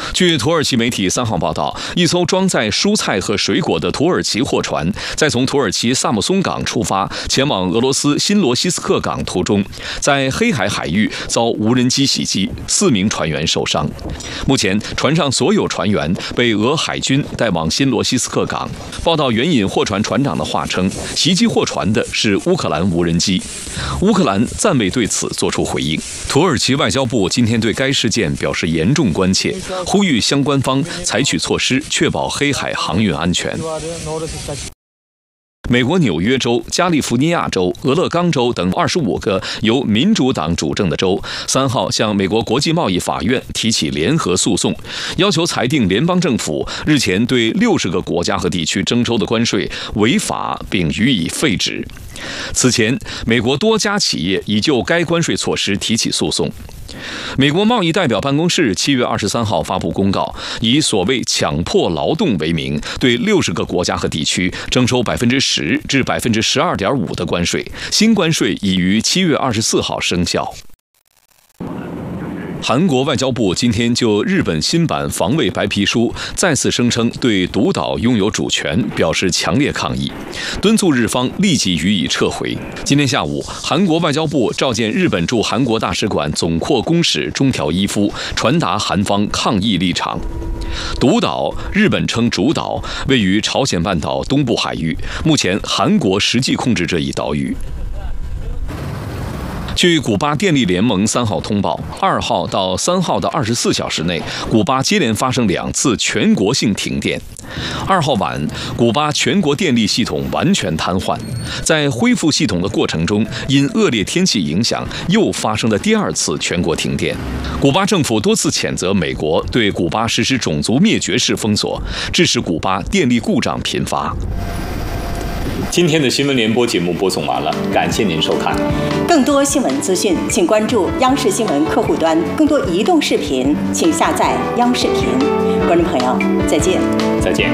据土耳其媒体3号报道，一艘装载蔬菜和水果的土耳其货船，在从土耳其萨姆松港出发前往俄罗斯新罗西斯克港途中，在黑海海域遭无人机袭击，4名船员受伤。目前，船上所有船员被俄海军带往新罗西斯克港。报道援引货船船长的话称，袭击货船的是乌克兰无人机。乌克兰暂未对此作出回应。土耳其外交部今天对该事件表示严重关切，呼吁相关方采取措施，确保黑海航运安全。美国纽约州、加利福尼亚州、俄勒冈州等25个由民主党主政的州3号向美国国际贸易法院提起联合诉讼，要求裁定联邦政府日前对60个国家和地区征收的关税违法，并予以废止。此前，美国多家企业已就该关税措施提起诉讼。美国贸易代表办公室7月23号发布公告，以所谓强迫劳动为名，对60个国家和地区征收10%至12.5%的关税，新关税已于7月24号生效。韩国外交部今天就日本新版防卫白皮书再次声称对独岛拥有主权表示强烈抗议，敦促日方立即予以撤回。今天下午，韩国外交部召见日本驻韩国大使馆总括公使中条一夫，传达韩方抗议立场。独岛，日本称主岛，位于朝鲜半岛东部海域，目前韩国实际控制这一岛屿。据古巴电力联盟3号通报，2号到3号的24小时内，古巴接连发生2次全国性停电。2号晚，古巴全国电力系统完全瘫痪。在恢复系统的过程中，因恶劣天气影响，又发生了第2次全国停电。古巴政府多次谴责美国对古巴实施种族灭绝式封锁，致使古巴电力故障频发。 今天的新闻联播节目播送完了，感谢您收看。 更多新闻资讯，请关注央视新闻客户端；更多移动视频，请下载央视频。观众朋友，再见。 再见。